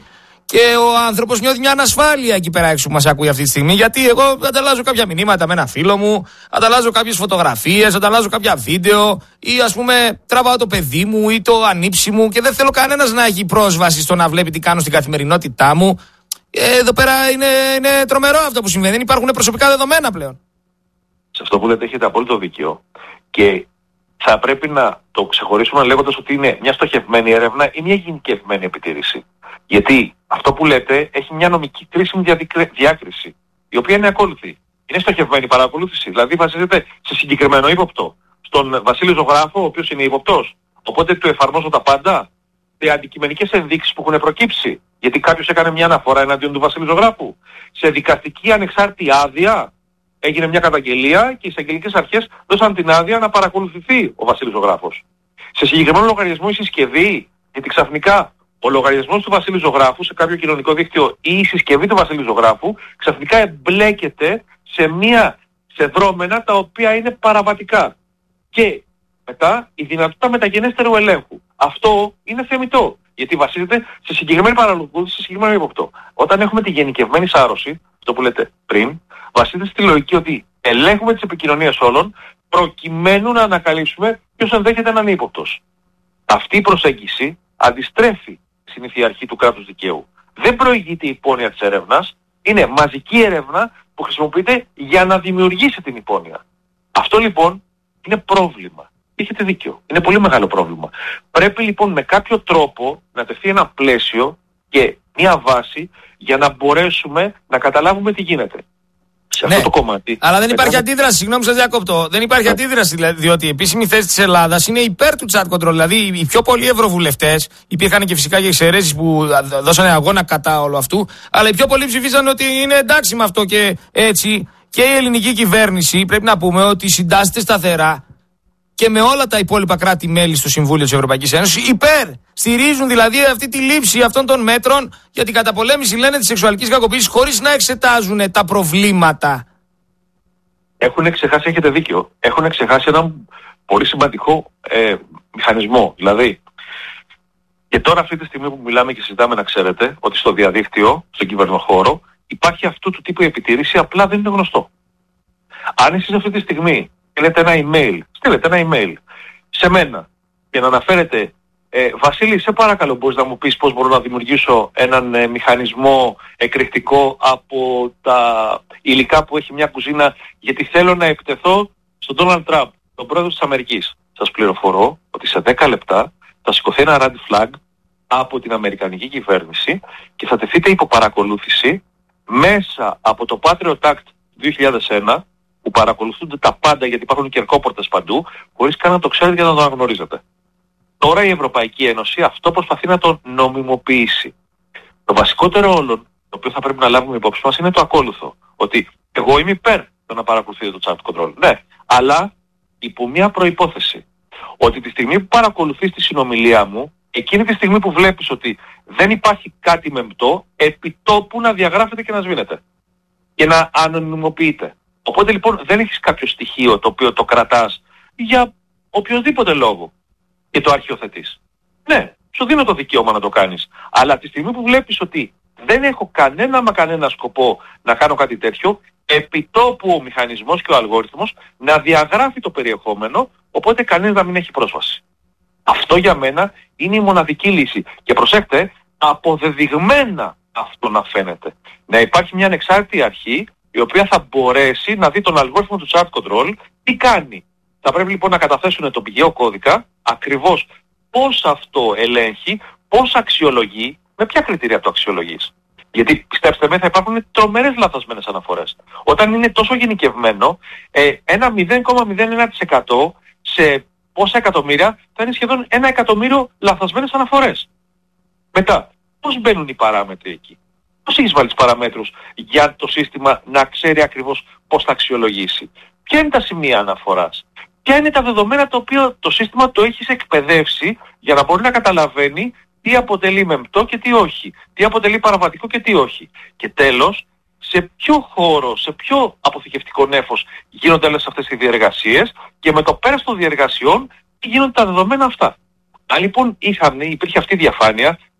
Και ο άνθρωπος νιώθει μια ανασφάλεια εκεί πέρα έξω που μας ακούει αυτή τη στιγμή. Γιατί εγώ ανταλλάζω κάποια μηνύματα με ένα φίλο μου, ανταλλάζω κάποιες φωτογραφίες, ανταλλάζω κάποια βίντεο ή ας πούμε τραβάω το παιδί μου ή το ανήψι μου και δεν θέλω κανένας να έχει πρόσβαση στο να βλέπει τι κάνω στην καθημερινότητά μου. Εδώ πέρα είναι τρομερό αυτό που συμβαίνει. Δεν υπάρχουν προσωπικά δεδομένα πλέον. Σε αυτό που λέτε έχετε απόλυτο δίκιο. Και θα πρέπει να το ξεχωρίσουμε λέγοντας ότι είναι μια στοχευμένη έρευνα ή μια γενικευμένη επιτήρηση. Γιατί αυτό που λέτε έχει μια νομική κρίσιμη διάκριση, η οποία είναι ακόλουθη. Είναι στοχευμένη παρακολούθηση, δηλαδή βασίζεται σε συγκεκριμένο ύποπτο. Στον Βασίλη Ζωγράφο, ο οποίος είναι ύποπτος, οπότε του εφαρμόζω τα πάντα. Σε αντικειμενικές ενδείξεις που έχουν προκύψει, γιατί κάποιος έκανε μια αναφορά εναντίον του Βασίλη Ζωγράφου. Σε δικαστική ανεξάρτητη άδεια έγινε μια καταγγελία και οι εισαγγελικές αρχές δώσαν την άδεια να παρακολουθηθεί ο Βασίλης Ζωγράφος. Σε συγκεκριμένο λογαριασμό η συσκευή, γιατί ξαφνικά ο λογαριασμός του Βασίλη Ζωγράφου σε κάποιο κοινωνικό δίκτυο ή η συσκευή του Βασίλη Ζωγράφου ξαφνικά εμπλέκεται σε δρόμενα τα οποία είναι παραβατικά. Και μετά η δυνατότητα μεταγενέστερου ελέγχου. Αυτό είναι θεμιτό, γιατί βασίζεται σε συγκεκριμένη παρακολούθηση, σε συγκεκριμένο ύποπτο. Όταν έχουμε τη γενικευμένη σάρωση, αυτό που λέτε πριν, βασίζεται στη λογική ότι ελέγχουμε τις επικοινωνίες όλων προκειμένου να ανακαλύψουμε ποιος ενδέχεται να είναι ύποπτος. Αυτή η προσέγγιση αντιστρέφει τη συνήθεια αρχή του κράτους δικαίου. Δεν προηγείται η υπόνοια της έρευνας, είναι μαζική έρευνα που χρησιμοποιείται για να δημιουργήσει την υπόνοια. Αυτό λοιπόν είναι πρόβλημα. Έχετε δίκιο. Είναι πολύ μεγάλο πρόβλημα. Πρέπει λοιπόν με κάποιο τρόπο να τεθεί ένα πλαίσιο και μια βάση για να μπορέσουμε να καταλάβουμε τι γίνεται. Σε αυτό το κομμάτι. Αλλά δεν υπάρχει αντίδραση, συγγνώμη σας διακόπτω. Δεν υπάρχει αντίδραση, διότι η επίσημη θέση της Ελλάδας είναι υπέρ του chat control. Δηλαδή οι πιο πολλοί ευρωβουλευτές, υπήρχαν και φυσικά και εξαιρέσεις που δώσανε αγώνα κατά όλου αυτού, αλλά οι πιο πολλοί ψηφίσαν ότι είναι εντάξει με αυτό και έτσι. Και η ελληνική κυβέρνηση πρέπει να πούμε ότι συντάσσεται σταθερά και με όλα τα υπόλοιπα κράτη-μέλη στο Συμβούλιο της Ευρωπαϊκής Ένωσης στηρίζουν δηλαδή αυτή τη λήψη αυτών των μέτρων για την καταπολέμηση, λένε, της σεξουαλικής κακοποίησης χωρίς να εξετάζουν τα προβλήματα. Έχουν ξεχάσει, έχετε δίκιο, έχουν ξεχάσει έναν πολύ σημαντικό μηχανισμό. Δηλαδή, και τώρα αυτή τη στιγμή που μιλάμε και συζητάμε, να ξέρετε ότι στο διαδίκτυο, στον κυβερνοχώρο, υπάρχει αυτού του τύπου επιτήρηση, απλά δεν είναι γνωστό. Αν εσείς αυτή τη στιγμή στείλετε ένα email σε μένα και να αναφέρετε Βασίλη, σε παρακαλώ, μπορείς να μου πεις πώς μπορώ να δημιουργήσω έναν μηχανισμό εκρηκτικό από τα υλικά που έχει μια κουζίνα, γιατί θέλω να επιτεθώ στον Donald Trump, τον πρόεδρο της Αμερικής. Σας πληροφορώ ότι σε 10 λεπτά θα σηκωθεί ένα red flag από την Αμερικανική κυβέρνηση και θα τεθείτε υπό παρακολούθηση μέσα από το Patriot Act 2001, που παρακολουθούνται τα πάντα γιατί υπάρχουν κερκόπορτες παντού, χωρίς καν να το ξέρετε και να το αναγνωρίζετε. Τώρα η Ευρωπαϊκή Ένωση αυτό προσπαθεί να το νομιμοποιήσει. Το βασικότερο όλων, το οποίο θα πρέπει να λάβουμε υπόψη μας, είναι το ακόλουθο. Ότι εγώ είμαι υπέρ το να παρακολουθείτε το chat control. Ναι, αλλά υπό μια προϋπόθεση. Ότι τη στιγμή που παρακολουθείς τη συνομιλία μου, εκείνη τη στιγμή που βλέπεις ότι δεν υπάρχει κάτι μεμπτό, επιτόπου να διαγράφεται και να σβήνεται. Και να ανωνυμοποιείται. Οπότε λοιπόν δεν έχεις κάποιο στοιχείο το οποίο το κρατάς για οποιοδήποτε λόγο και το αρχιοθετείς. Ναι, σου δίνω το δικαίωμα να το κάνεις. Αλλά τη στιγμή που βλέπεις ότι δεν έχω κανένα σκοπό να κάνω κάτι τέτοιο, επιτόπου ο μηχανισμός και ο αλγόριθμος να διαγράφει το περιεχόμενο, οπότε κανείς να μην έχει πρόσβαση. Αυτό για μένα είναι η μοναδική λύση. Και προσέξτε, αποδεδειγμένα αυτό να φαίνεται. Να υπάρχει μια ανεξάρτητη αρχή η οποία θα μπορέσει να δει τον αλγόριθμο του chat control τι κάνει. Θα πρέπει λοιπόν να καταθέσουν τον πηγαίο κώδικα, ακριβώς πώς αυτό ελέγχει, πώς αξιολογεί, με ποια κριτήρια το αξιολογείς. Γιατί πιστέψτε με, θα υπάρχουν τρομερές λαθασμένες αναφορές. Όταν είναι τόσο γενικευμένο, ένα 0,01% σε πόσα εκατομμύρια θα είναι σχεδόν 1 εκατομμύριο λαθασμένες αναφορές. Μετά, πώς μπαίνουν οι παράμετροι εκεί. Πώς έχεις βάλει τις παραμέτρους για το σύστημα να ξέρει ακριβώς πώς θα αξιολογήσει. Ποια είναι τα σημεία αναφοράς. Ποια είναι τα δεδομένα τα οποία το σύστημα το έχει εκπαιδεύσει για να μπορεί να καταλαβαίνει τι αποτελεί μεμπτό και τι όχι. Τι αποτελεί παραβατικό και τι όχι. Και τέλος, σε ποιο χώρο, σε ποιο αποθηκευτικό νέφος γίνονται όλες αυτές οι διεργασίες και με το πέρας των διεργασιών τι γίνονται τα δεδομένα αυτά. Αν λοιπόν υπήρχε αυτή η διαφάνεια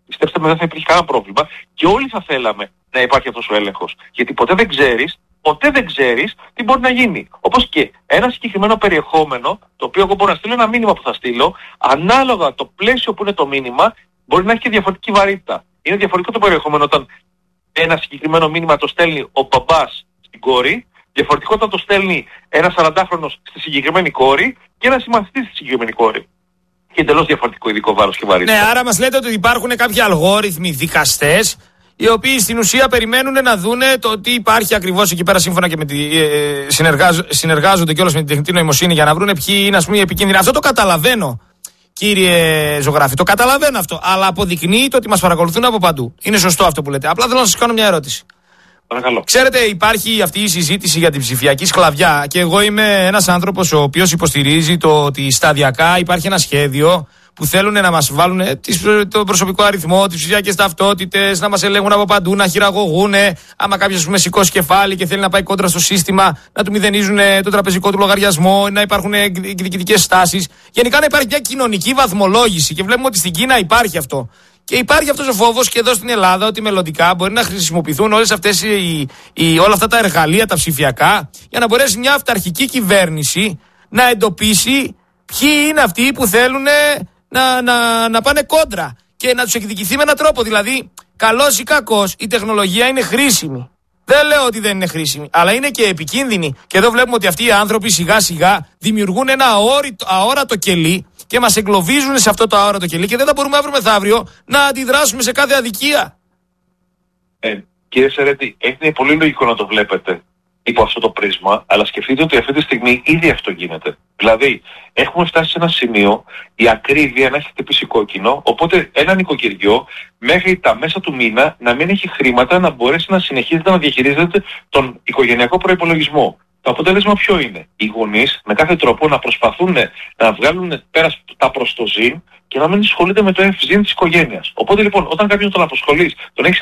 πιστέψτε με, δεν θα υπήρχε κανένα πρόβλημα και όλοι θα θέλαμε να υπάρχει αυτός ο έλεγχος. Γιατί ποτέ δεν ξέρεις τι μπορεί να γίνει. Όπως και ένα συγκεκριμένο περιεχόμενο, το οποίο εγώ μπορώ να στείλω ένα μήνυμα που θα στείλω, ανάλογα το πλαίσιο που είναι το μήνυμα, μπορεί να έχει και διαφορετική βαρύτητα. Είναι διαφορετικό το περιεχόμενο όταν ένα συγκεκριμένο μήνυμα το στέλνει ο μπαμπάς στην κόρη, διαφορετικό όταν το στέλνει ένας 40χρονος στη συγκεκριμένη κόρη και ένας συμμαθητής στη συγκεκριμένη κόρη. Και εντελώς διαφορετικό ειδικό βάρος και βαρύτητα. Ναι, άρα μας λέτε ότι υπάρχουν κάποιοι αλγόριθμοι δικαστές, οι οποίοι στην ουσία περιμένουν να δούνε το τι υπάρχει ακριβώς εκεί πέρα σύμφωνα και με συνεργάζονται κιόλας με την τεχνητή νοημοσύνη για να βρούνε ποιοι είναι, ας πούμε, οι επικίνδυνοι. Αυτό το καταλαβαίνω, κύριε Ζωγράφη, το καταλαβαίνω αυτό. Αλλά αποδεικνύει το ότι μας παρακολουθούν από παντού. Είναι σωστό αυτό που λέτε. Απλά θέλω να σας κάνω μια ερώτηση. Παρακαλώ. Ξέρετε, υπάρχει αυτή η συζήτηση για την ψηφιακή σκλαβιά και εγώ είμαι ένας άνθρωπος ο οποίος υποστηρίζει το ότι σταδιακά υπάρχει ένα σχέδιο που θέλουν να μας βάλουν τον προσωπικό αριθμό, τις ψηφιακές ταυτότητες, να μας ελέγχουν από παντού, να χειραγωγούν. Άμα κάποιος σηκώσει κεφάλι και θέλει να πάει κόντρα στο σύστημα, να του μηδενίζουν το τραπεζικό του λογαριασμό, να υπάρχουν εκδικητικές στάσεις. Γενικά να υπάρχει μια κοινωνική βαθμολόγηση και βλέπουμε ότι στην Κίνα υπάρχει αυτό. Και υπάρχει αυτός ο φόβος και εδώ στην Ελλάδα ότι μελλοντικά μπορεί να χρησιμοποιηθούν όλες αυτές όλα αυτά τα εργαλεία, τα ψηφιακά, για να μπορέσει μια αυταρχική κυβέρνηση να εντοπίσει ποιοι είναι αυτοί που θέλουν να πάνε κόντρα και να τους εκδικηθεί με έναν τρόπο. Δηλαδή, καλός ή κακός, η τεχνολογία είναι χρήσιμη. Δεν λέω ότι δεν είναι χρήσιμη, αλλά είναι και επικίνδυνη. Και εδώ βλέπουμε ότι αυτοί οι άνθρωποι σιγά σιγά δημιουργούν ένα αόρατο κελί και μας εγκλωβίζουν σε αυτό το αόρατο κελί και δεν θα μπορούμε αύριο μεθαύριο να αντιδράσουμε σε κάθε αδικία. Κύριε Σερέτη, είναι πολύ λογικό να το βλέπετε υπό αυτό το πρίσμα, αλλά σκεφτείτε ότι αυτή τη στιγμή ήδη αυτό γίνεται. Δηλαδή, έχουμε φτάσει σε ένα σημείο η ακρίβεια να έχει χτυπήσει κόκκινο, οπότε ένα νοικοκυριό μέχρι τα μέσα του μήνα να μην έχει χρήματα να μπορέσει να συνεχίζεται να διαχειρίζεται τον οικογενειακό προϋπολογισμό. Το αποτέλεσμα ποιο είναι? Οι γονείς με κάθε τρόπο να προσπαθούν να βγάλουν πέρα τα προστοζήν και να μην ασχολούνται με το ευζήν της οικογένειας. Οπότε λοιπόν, όταν κάποιον τον απασχολείς, τον έχεις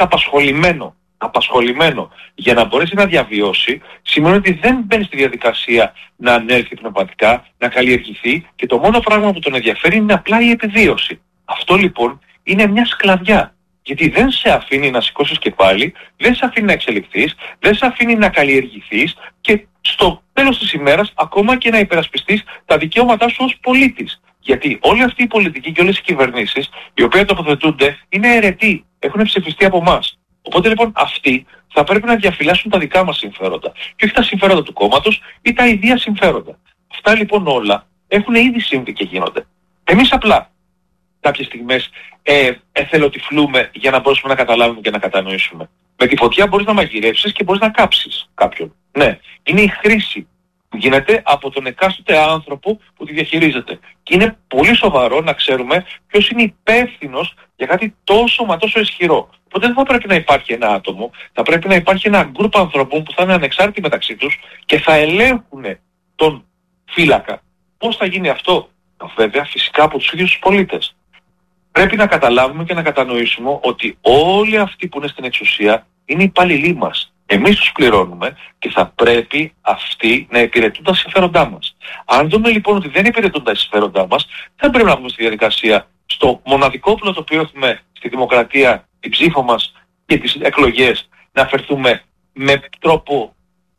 απασχολημένο για να μπορέσει να διαβιώσει, σημαίνει ότι δεν μπαίνει στη διαδικασία να ανέλθει πνευματικά, να καλλιεργηθεί και το μόνο πράγμα που τον ενδιαφέρει είναι απλά η επιβίωση. Αυτό λοιπόν είναι μια σκλαβιά. Γιατί δεν σε αφήνει να σηκώσεις κεφάλι, δεν σε αφήνει να εξελιχθείς, δεν σε αφήνει να καλλιεργηθείς και στο τέλος της ημέρας ακόμα και να υπερασπιστείς τα δικαιώματά σου ως πολίτης. Γιατί όλη αυτή η πολιτική και όλες οι κυβερνήσεις, οι οποίες τοποθετούνται, είναι αιρετοί, έχουν ψηφιστεί από εμάς. Οπότε λοιπόν αυτοί θα πρέπει να διαφυλάσσουν τα δικά μας συμφέροντα και όχι τα συμφέροντα του κόμματος ή τα ιδία συμφέροντα. Αυτά λοιπόν όλα έχουν ήδη συμβεί και γίνονται. Εμείς απλά κάποιες στιγμές εθελοτυφλούμε για να μπορέσουμε να καταλάβουμε και να κατανοήσουμε. Με τη φωτιά μπορείς να μαγειρεύσεις και μπορείς να κάψεις κάποιον. Ναι, είναι η χρήση που γίνεται από τον εκάστοτε άνθρωπο που τη διαχειρίζεται. Και είναι πολύ σοβαρό να ξέρουμε ποιος είναι υπεύθυνος για κάτι τόσο μα τόσο ισχυρό. Οπότε δεν θα πρέπει να υπάρχει ένα άτομο, θα πρέπει να υπάρχει ένα γκρουπ ανθρώπων που θα είναι ανεξάρτητοι μεταξύ τους και θα ελέγχουν τον φύλακα. Πώς θα γίνει αυτό? Βέβαια φυσικά από τους ίδιους τους πολίτες. Πρέπει να καταλάβουμε και να κατανοήσουμε ότι όλοι αυτοί που είναι στην εξουσία είναι υπαλληλοί μας. Εμείς τους πληρώνουμε και θα πρέπει αυτοί να υπηρετούν τα συμφέροντά μας. Αν δούμε λοιπόν ότι δεν υπηρετούν τα συμφέροντά μας, δεν πρέπει να βγούμε στη διαδικασία στο μοναδικό όπλο το οποίο έχουμε στη δημοκρατία, την ψήφο μας και τις εκλογές, να αφαιρθούμε με τρόπο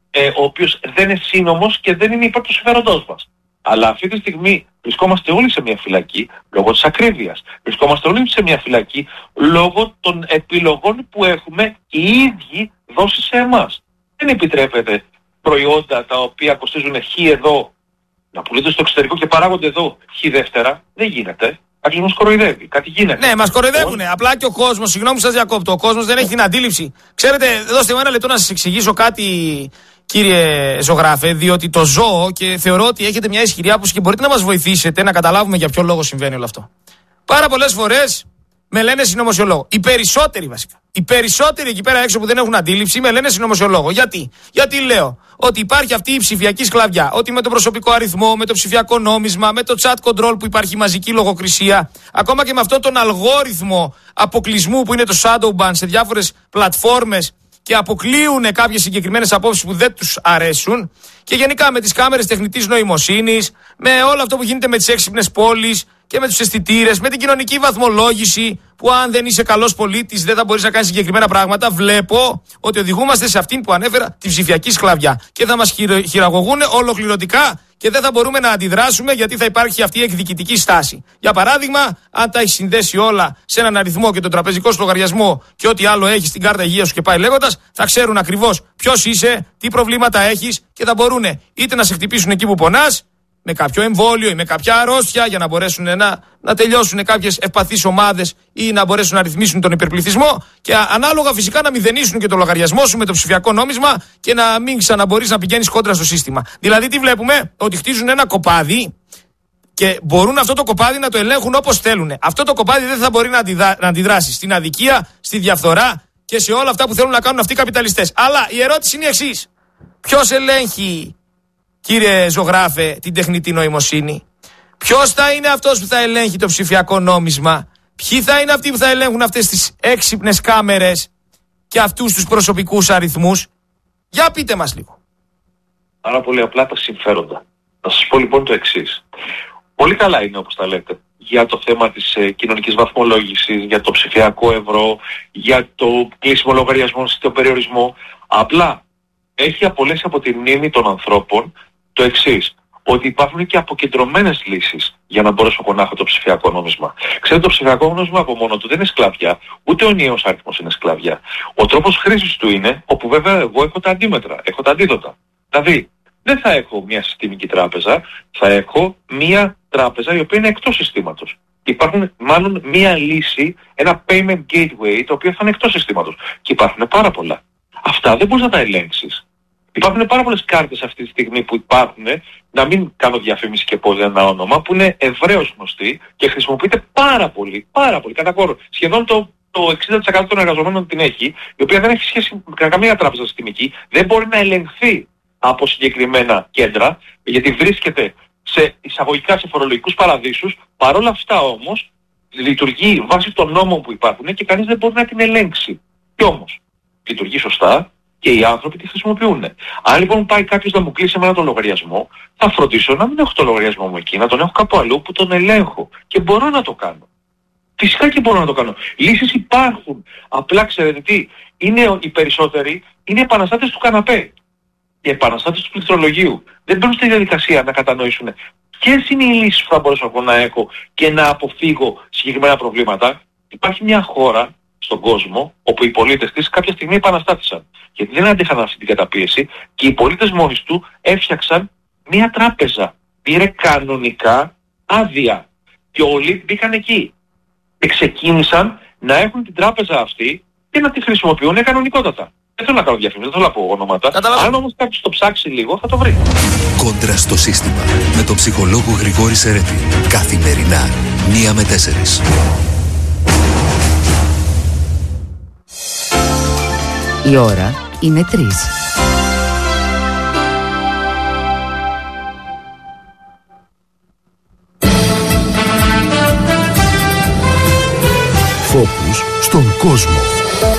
ο οποίος δεν είναι σύνομος και δεν είναι υπέρ του συμφέροντός μας. Αλλά αυτή τη στιγμή βρισκόμαστε όλοι σε μια φυλακή λόγω της ακρίβειας. Βρισκόμαστε όλοι σε μια φυλακή λόγω των επιλογών που έχουμε οι ίδιοι δώσει σε εμάς. Δεν επιτρέπεται προϊόντα τα οποία κοστίζουν χ εδώ να πουλούνται στο εξωτερικό και παράγονται εδώ χ δεύτερα. Δεν γίνεται. Κάποιος μας κοροϊδεύει. Κάτι γίνεται. Ναι, μας κοροϊδεύουν. Απλά και ο κόσμος, συγγνώμη που σας διακόπτω, ο κόσμος δεν έχει την αντίληψη. Ξέρετε, δώστε μου ένα λεπτό να σας εξηγήσω κάτι, κύριε Ζωγράφε, διότι το ζω και θεωρώ ότι έχετε μια ισχυρή άποψη και μπορείτε να μας βοηθήσετε να καταλάβουμε για ποιο λόγο συμβαίνει όλο αυτό. Πάρα πολλές φορές με λένε συνωμοσιολόγο. Οι περισσότεροι βασικά. Οι περισσότεροι εκεί πέρα έξω που δεν έχουν αντίληψη με λένε συνωμοσιολόγο. Γιατί? Γιατί λέω ότι υπάρχει αυτή η ψηφιακή σκλαβιά. Ότι με τον προσωπικό αριθμό, με το ψηφιακό νόμισμα, με το chat control που υπάρχει μαζική λογοκρισία, ακόμα και με αυτόν τον αλγόριθμο αποκλεισμού που είναι το shadow ban σε διάφορες πλατφόρμες και αποκλείουν κάποιες συγκεκριμένες απόψεις που δεν τους αρέσουν, και γενικά με τις κάμερες τεχνητής νοημοσύνης, με όλο αυτό που γίνεται με τις έξυπνες πόλεις και με τους αισθητήρες, με την κοινωνική βαθμολόγηση, που αν δεν είσαι καλός πολίτης δεν θα μπορείς να κάνεις συγκεκριμένα πράγματα. Βλέπω ότι οδηγούμαστε σε αυτήν που ανέφερα, τη ψηφιακή σκλαβιά. Και θα μας χειραγωγούν ολοκληρωτικά και δεν θα μπορούμε να αντιδράσουμε, γιατί θα υπάρχει αυτή η εκδικητική στάση. Για παράδειγμα, αν τα έχει συνδέσει όλα σε έναν αριθμό και τον τραπεζικό σου λογαριασμό και ό,τι άλλο έχει στην κάρτα υγείας σου και πάει λέγοντας, θα ξέρουν ακριβώς ποιος είσαι, τι προβλήματα έχεις και θα μπορούν είτε να σε χτυπήσουν εκεί που πονάς, με κάποιο εμβόλιο ή με κάποια αρρώστια, για να μπορέσουν να τελειώσουν κάποιες ευπαθείς ομάδες ή να μπορέσουν να ρυθμίσουν τον υπερπληθυσμό, και ανάλογα φυσικά να μηδενίσουν και το λογαριασμό σου με το ψηφιακό νόμισμα και να μην ξαναμπορείς να πηγαίνεις κόντρα στο σύστημα. Δηλαδή, τι βλέπουμε? Ότι χτίζουν ένα κοπάδι και μπορούν αυτό το κοπάδι να το ελέγχουν όπως θέλουν. Αυτό το κοπάδι δεν θα μπορεί να αντιδράσει στην αδικία, στη διαφθορά και σε όλα αυτά που θέλουν να κάνουν αυτοί οι καπιταλιστές. Αλλά η ερώτηση είναι η εξής: ποιος ελέγχει, κύριε ζωγράφε, την τεχνητή νοημοσύνη? Ποιος θα είναι αυτός που θα ελέγχει το ψηφιακό νόμισμα? Ποιοι θα είναι αυτοί που θα ελέγχουν αυτές τις έξυπνες κάμερες και αυτούς τους προσωπικούς αριθμούς? Για πείτε μας λίγο. Πάρα πολύ απλά τα συμφέροντα. Θα σας πω λοιπόν το εξής. Πολύ καλά είναι, όπως τα λέτε, για το θέμα της κοινωνικής βαθμολόγησης, για το ψηφιακό ευρώ, για το κλείσιμο λογαριασμών στον περιορισμό. Απλά έχει απολέσει από τη μνήμη των ανθρώπων το εξής, ότι υπάρχουν και αποκεντρωμένες λύσεις για να μπορέσω εγώ να έχω το ψηφιακό νόμισμα. Ξέρετε, το ψηφιακό νόμισμα από μόνο του δεν είναι σκλαβιά, ούτε ο ενιαίος αριθμός είναι σκλαβιά. Ο τρόπος χρήσης του είναι, όπου βέβαια εγώ έχω τα αντίμετρα, έχω τα αντίδοτα. Δηλαδή, δεν θα έχω μια συστημική τράπεζα, θα έχω μια τράπεζα η οποία είναι εκτός συστήματος. Υπάρχουν μάλλον μια λύση, ένα payment gateway, το οποίο θα είναι εκτός συστήματος. Και υπάρχουν πάρα πολλά. Αυτά δεν μπορείς να τα ελέγξεις. Υπάρχουν πάρα πολλές κάρτες αυτή τη στιγμή που υπάρχουν, να μην κάνω διαφήμιση και πω ένα όνομα, που είναι ευρέως γνωστή και χρησιμοποιείται πάρα πολύ, κατά κόρο. Σχεδόν το 60% των εργαζομένων την έχει, η οποία δεν έχει σχέση με καμία τράπεζα συστημική, δεν μπορεί να ελεγχθεί από συγκεκριμένα κέντρα, γιατί βρίσκεται σε εισαγωγικά σε φορολογικούς παραδείσους. Παρόλα αυτά όμως λειτουργεί βάσει των νόμων που υπάρχουν και κανείς δεν μπορεί να την ελέγξει. Κι όμως λειτουργεί σωστά και οι άνθρωποι τη χρησιμοποιούν. Αν λοιπόν πάει κάποιος να μου κλείσει εμένα τον λογαριασμό, θα φροντίσω να μην έχω το λογαριασμό μου εκεί, να τον έχω κάπου αλλού που τον ελέγχω. Και μπορώ να το κάνω. Φυσικά και μπορώ να το κάνω. Λύσεις υπάρχουν. Απλά ξέρετε τι, είναι οι περισσότεροι είναι επαναστάτες του καναπέ και επαναστάτες του πληκτρολογίου. Δεν μπαίνουν στη διαδικασία να κατανοήσουν ποιες είναι οι λύσεις που θα μπορέσω εγώ να έχω και να αποφύγω συγκεκριμένα προβλήματα. Υπάρχει μια χώρα στον κόσμο όπου οι πολίτες της κάποια στιγμή επαναστάτησαν, γιατί δεν άντεχαν αυτή την καταπίεση και οι πολίτες μόνοι του έφτιαξαν μια τράπεζα. Πήρε κανονικά άδεια και όλοι μπήκαν εκεί και ξεκίνησαν να έχουν την τράπεζα αυτή και να τη χρησιμοποιούν κανονικότατα. Δεν θέλω να κάνω διαφήμιση, δεν θέλω να πω ονόματα. Αν όμως κάποιος το ψάξει λίγο θα το βρει. Κόντρα στο σύστημα με τον ψυχολόγο Γρηγόρη Σερέτη. Καθημερινά 1 με 4. Η ώρα είναι 3. Φόκους στον κόσμο.